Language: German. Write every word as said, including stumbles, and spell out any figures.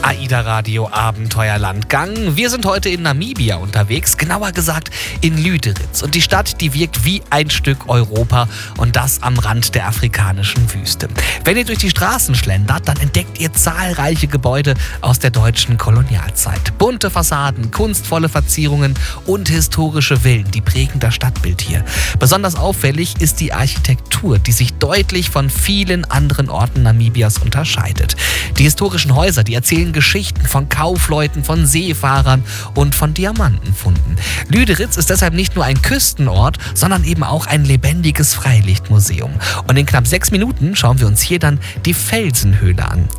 AIDA Radio Abenteuerlandgang. Wir sind heute in Namibia unterwegs, genauer gesagt in Lüderitz. Und die Stadt, die wirkt wie ein Stück Europa und das am Rand der afrikanischen Wüste. Wenn ihr durch die Straßen schlendert, dann entdeckt ihr zahlreiche Gebäude aus der deutschen Kolonialzeit. Bunte Fassaden, kunstvolle Verzierungen und historische Villen, die prägen das Stadtbild hier. Besonders auffällig ist die Architektur, die sich deutlich von vielen anderen Orten Namibias unterscheidet. Die historischen Häuser, die erzählen Geschichten von Kaufleuten, von Seefahrern und von Diamantenfunden. Lüderitz ist deshalb nicht nur ein Küstenort, sondern eben auch ein lebendiges Freilichtmuseum. Und in knapp sechs Minuten schauen wir uns hier dann die Felsenhöhle an.